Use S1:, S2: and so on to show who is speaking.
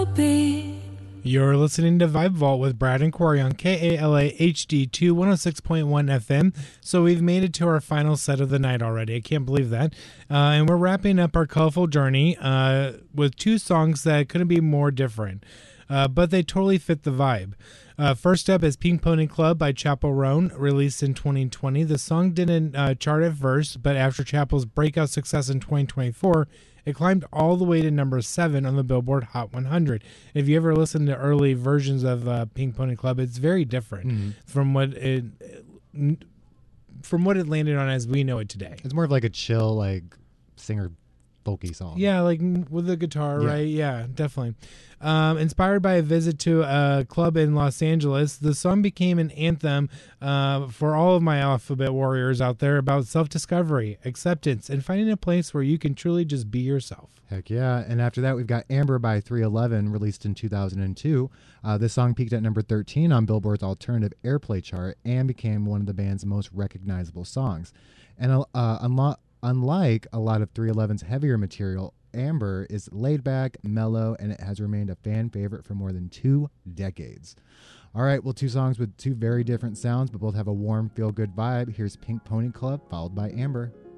S1: You're listening to Vibe Vault with Brad and Corey on KALA HD2 106.1 FM. So we've made it to our final set of the night already. I can't believe that. And we're wrapping up our colorful journey with two songs that couldn't be more different. But they totally fit the vibe. First up is Pink Pony Club by Chappell Roan, released in 2020. The song didn't chart at first, but after Chappell's breakout success in 2024, it climbed all the way to number 7 on the Billboard Hot 100. If you ever listen to early versions of Pink Pony Club, it's very different from what it landed on as we know it today.
S2: It's more of like a chill, like singer folky song.
S1: Yeah, like with the guitar, right? Yeah, definitely. Inspired by a visit to a club in Los Angeles, the song became an anthem for all of my alphabet warriors out there about self-discovery, acceptance, and finding a place where you can truly just be yourself.
S2: Heck yeah. And after that, we've got Amber by 311, released in 2002. This song peaked at number 13 on Billboard's alternative airplay chart and became one of the band's most recognizable songs. And unlike a lot of 311's heavier material, Amber is laid back, mellow, and it has remained a fan favorite for more than 2 decades. All right, well, two songs with two very different sounds, but both have a warm, feel-good vibe. Here's Pink Pony Club, followed by Amber.